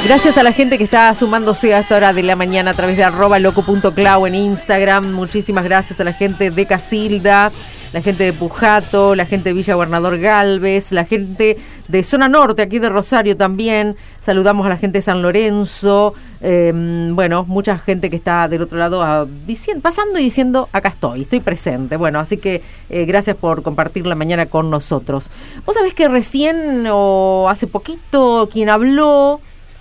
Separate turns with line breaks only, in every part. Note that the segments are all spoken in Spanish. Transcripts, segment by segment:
Gracias a la gente que está sumándose a esta hora de la mañana a través de @loco.clau en Instagram. Muchísimas gracias a la gente de Casilda, la gente de Pujato, la gente de Villa Gobernador Galvez, la gente de Zona Norte, aquí de Rosario también. Saludamos a la gente de San Lorenzo. Bueno, mucha gente que está del otro lado pasando y diciendo, acá estoy presente. Bueno, así que gracias por compartir la mañana con nosotros. Vos sabés que recién o hace poquito quien habló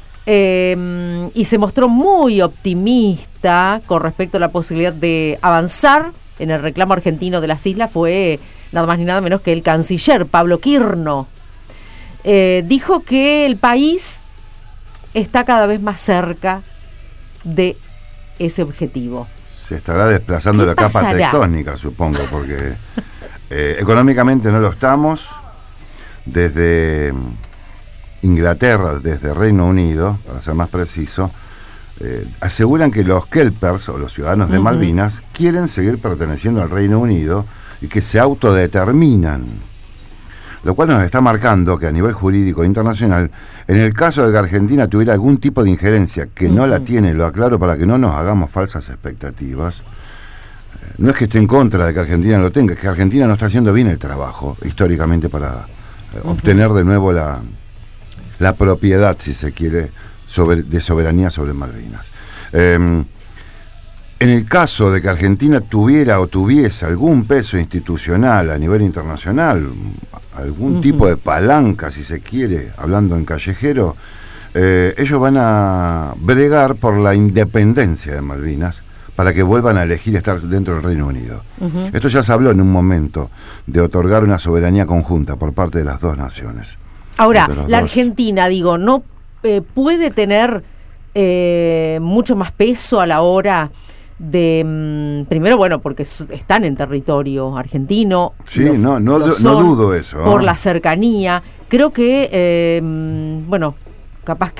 y se mostró muy optimista con respecto a la posibilidad de avanzar en el reclamo argentino de las islas fue nada más ni nada menos que el canciller Pablo Quirno. Dijo que el país está cada vez más cerca de ese objetivo.
Se estará desplazando la capa tectónica, supongo, porque económicamente no lo estamos. Desde Inglaterra, desde Reino Unido, para ser más preciso, aseguran que los Kelpers, o los ciudadanos de Malvinas, quieren seguir perteneciendo al Reino Unido y que se autodeterminan. Lo cual nos está marcando que a nivel jurídico internacional, en el caso de que Argentina tuviera algún tipo de injerencia, que no la tiene, lo aclaro para que no nos hagamos falsas expectativas, no es que esté en contra de que Argentina lo tenga, es que Argentina no está haciendo bien el trabajo históricamente para obtener de nuevo la propiedad, si se quiere, de soberanía sobre Malvinas. En el caso de que Argentina tuviera o tuviese algún peso institucional a nivel internacional, algún tipo de palanca, si se quiere, hablando en callejero, ellos van a bregar por la independencia de Malvinas para que vuelvan a elegir estar dentro del Reino Unido. Esto ya se habló en un momento de otorgar una soberanía conjunta por parte de las dos naciones.
Ahora, la Argentina, no puede tener mucho más peso a la hora de, primero, bueno, porque están en territorio argentino.
Sí, no dudo eso.
Por la cercanía. Creo que, bueno, capaz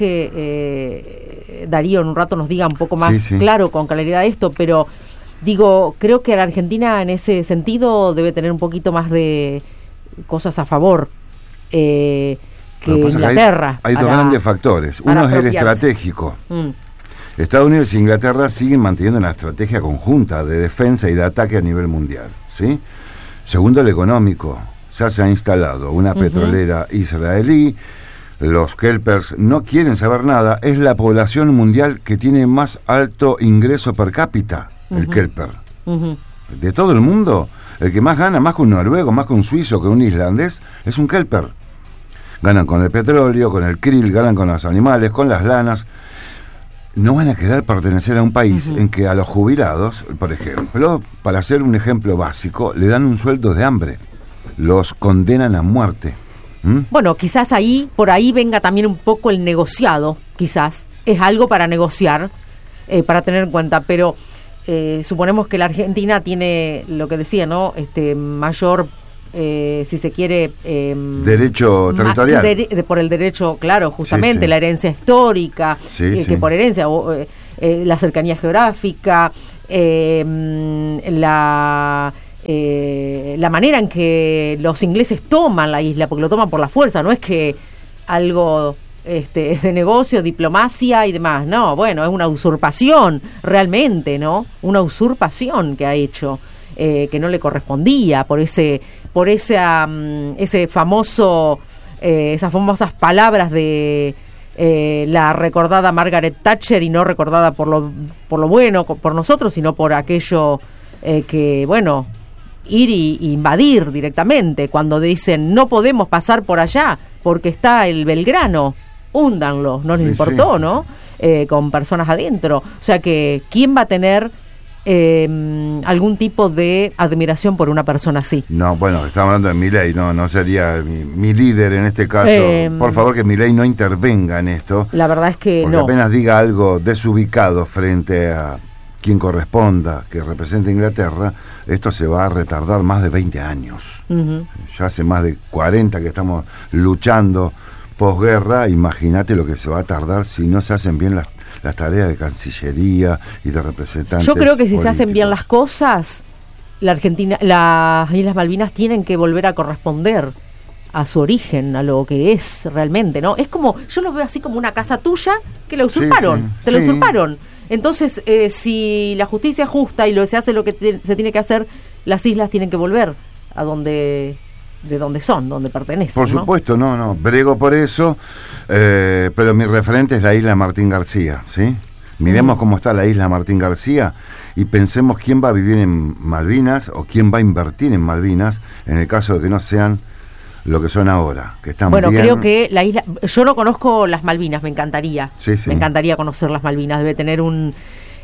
que Darío en un rato nos diga un poco más claro, con claridad esto, pero creo que la Argentina en ese sentido debe tener un poquito más de cosas a favor que Inglaterra.
Hay dos grandes factores. Uno es el estratégico. Estados Unidos e Inglaterra siguen manteniendo una estrategia conjunta de defensa y de ataque a nivel mundial, ¿sí? Segundo, el económico. Ya se ha instalado una petrolera israelí. Los Kelpers no quieren saber nada. Es la población mundial que tiene más alto ingreso per cápita, el Kelper. De todo el mundo, el que más gana, más que un noruego, más que un suizo, que un islandés, es un Kelper. Ganan con el petróleo, con el krill, ganan con los animales, con las lanas. No van a querer pertenecer a un país en que a los jubilados, por ejemplo, para hacer un ejemplo básico, le dan un sueldo de hambre. Los condenan a muerte.
Bueno, quizás por ahí venga también un poco el negociado, quizás. Es algo para negociar, para tener en cuenta, pero suponemos que la Argentina tiene, lo que decía, ¿no? Mayor, si se quiere...
derecho territorial.
Por el derecho, claro, justamente, la herencia histórica, que por herencia, la cercanía geográfica, la manera en que los ingleses toman la isla, porque lo toman por la fuerza, no es que algo de negocio, diplomacia y demás, no, bueno, es una usurpación realmente, ¿no? Una usurpación que ha hecho, que no le correspondía por ese famoso, esas famosas palabras de la recordada Margaret Thatcher, y no recordada por lo bueno, por nosotros, sino por aquello que, bueno, ir y invadir directamente, cuando dicen no podemos pasar por allá porque está el Belgrano, húndanlo, no les importó, ¿no? Con personas adentro. O sea que, ¿quién va a tener algún tipo de admiración por una persona así?
No, bueno, estamos hablando de Milei, no sería mi líder en este caso. Por favor, que Milei no intervenga en esto.
La verdad es que
porque apenas diga algo desubicado frente a quien corresponda, que represente a Inglaterra, esto se va a retardar más de 20 años. Ya hace más de 40 que estamos luchando posguerra. Imagínate lo que se va a tardar si no se hacen bien las tareas de Cancillería y de representantes.
Yo creo que si se hacen bien las cosas, la Argentina, las Islas Malvinas tienen que volver a corresponder a su origen, a lo que es realmente, ¿no? Es como, yo lo veo así como una casa tuya que la usurparon, la usurparon. Entonces, si la justicia es justa y se hace lo que se tiene que hacer, las islas tienen que volver a de donde son, donde pertenecen.
Por supuesto, no, brego por eso, pero mi referente es la isla Martín García, ¿sí? Miremos cómo está la isla Martín García y pensemos quién va a vivir en Malvinas o quién va a invertir en Malvinas en el caso de que no sean lo que son ahora, que están bien.
Creo que la isla, yo no conozco las Malvinas, me encantaría. Me encantaría conocer las Malvinas, debe tener un...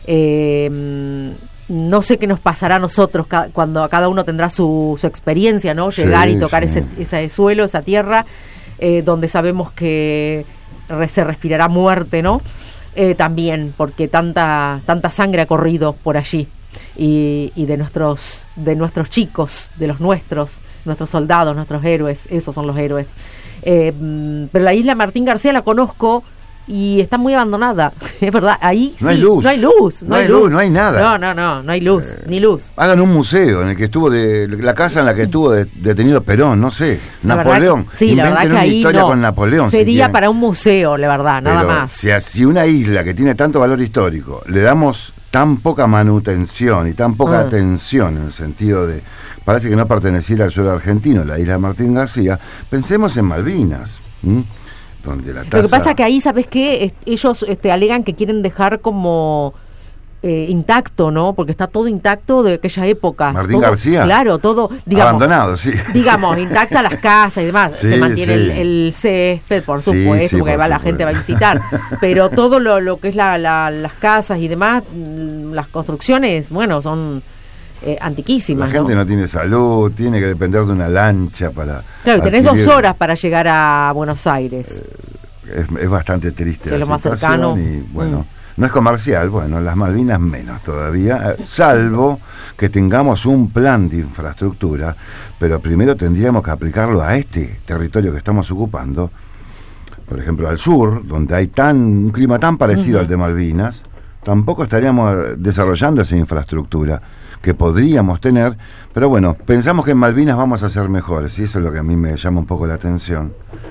no sé qué nos pasará a nosotros cuando cada uno tendrá su experiencia, ¿no? Llegar y tocar ese suelo, esa tierra, donde sabemos que se respirará muerte, ¿no? También, porque tanta sangre ha corrido por allí. Y de nuestros chicos, de nuestros soldados, nuestros héroes, esos son los héroes. Pero la isla Martín García la conozco y está muy abandonada, es verdad, ahí
no hay luz.
No hay luz,
no hay nada.
No hay luz, ni luz.
Hagan un museo en el que estuvo la casa en la que estuvo detenido Perón, no sé, Napoleón.
La verdad que ahí
historia con Napoleón.
Sería para un museo, la verdad, nada más.
Si una isla que tiene tanto valor histórico le damos tan poca manutención y tan poca atención en el sentido de, parece que no perteneciera al suelo argentino, la isla Martín García, pensemos en Malvinas, donde la tasa...
Lo que pasa es que ahí, ¿sabes qué? Ellos alegan que quieren dejar como intacto, ¿no? Porque está todo intacto de aquella época.
Martín García.
Claro, todo, digamos,
abandonado, sí.
Digamos, intacta las casas y demás. Se mantiene el césped, por supuesto, porque la gente va a visitar. Pero todo lo que es las casas y demás, las construcciones, bueno, son antiquísimas.
La gente no tiene salud, tiene que depender de una lancha para...
Claro, tenés 2 horas para llegar a Buenos Aires.
Es bastante triste la
lo más
situación
cercano.
Y bueno... No es comercial, bueno, las Malvinas menos todavía, salvo que tengamos un plan de infraestructura, pero primero tendríamos que aplicarlo a este territorio que estamos ocupando, por ejemplo al sur, donde hay un clima tan parecido al de Malvinas, tampoco estaríamos desarrollando esa infraestructura que podríamos tener, pero bueno, pensamos que en Malvinas vamos a ser mejores, y eso es lo que a mí me llama un poco la atención.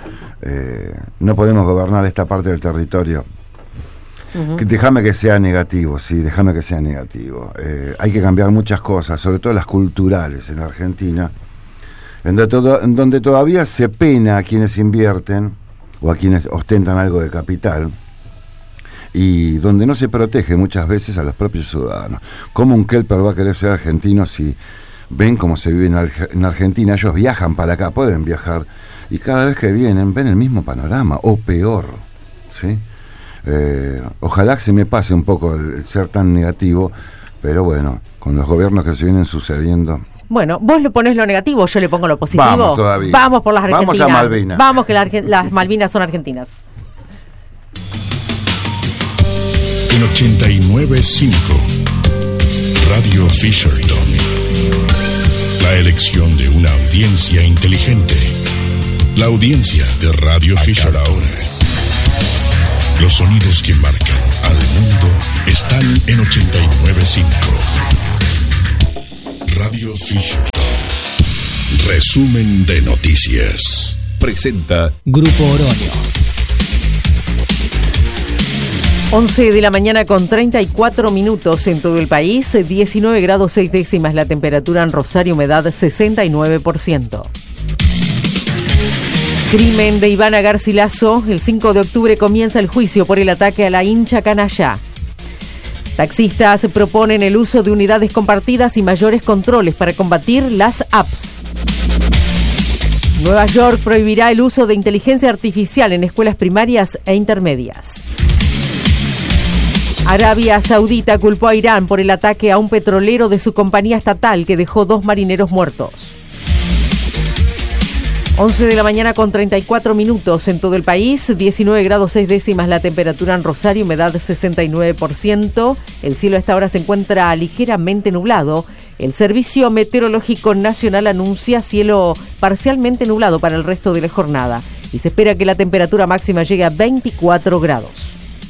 No podemos gobernar esta parte del territorio. Déjame que sea negativo, déjame que sea negativo. Hay que cambiar muchas cosas, sobre todo las culturales en Argentina, en donde todavía se pena a quienes invierten o a quienes ostentan algo de capital, y donde no se protege muchas veces a los propios ciudadanos. ¿Cómo un kelper va a querer ser argentino si ven cómo se vive en Argentina? Ellos viajan para acá, pueden viajar, y cada vez que vienen ven el mismo panorama, o peor, ¿sí? Ojalá que se me pase un poco el ser tan negativo, pero bueno, con los gobiernos que se vienen sucediendo.
Bueno, vos le pones lo negativo, yo le pongo lo positivo.
Vamos todavía.
Vamos por las Argentinas.
Vamos a Malvinas.
Vamos que las Malvinas son argentinas.
En 89.5 Radio Fisherton. La elección de una audiencia inteligente. La audiencia de Radio Fisherton. Los sonidos que marcan al mundo están en 89.5. Radio Fisherton. Resumen de noticias. Presenta
Grupo Oroño.
11 de la mañana con 34 minutos en todo el país, 19 grados 6 décimas la temperatura en Rosario, humedad 69%. Crimen de Ivana Garcilaso. El 5 de octubre comienza el juicio por el ataque a la hincha canalla. Taxistas proponen el uso de unidades compartidas y mayores controles para combatir las apps. Nueva York prohibirá el uso de inteligencia artificial en escuelas primarias e intermedias. Arabia Saudita culpó a Irán por el ataque a un petrolero de su compañía estatal que dejó 2 marineros muertos. 11 de la mañana con 34 minutos en todo el país, 19 grados 6 décimas la temperatura en Rosario, humedad 69%. El cielo a esta hora se encuentra ligeramente nublado. El Servicio Meteorológico Nacional anuncia cielo parcialmente nublado para el resto de la jornada y se espera que la temperatura máxima llegue a 24 grados.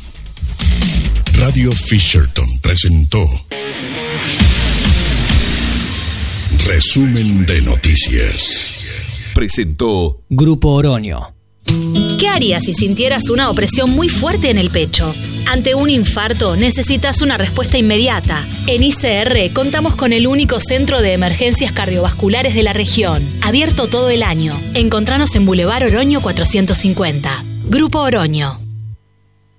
Radio Fisherton presentó Resumen de Noticias. presentó
Grupo Oroño.
¿Qué harías si sintieras una opresión muy fuerte en el pecho? Ante un infarto necesitas una respuesta inmediata. En ICR contamos con el único centro de emergencias cardiovasculares de la región, abierto todo el año. Encontranos en Boulevard Oroño 450. Grupo Oroño.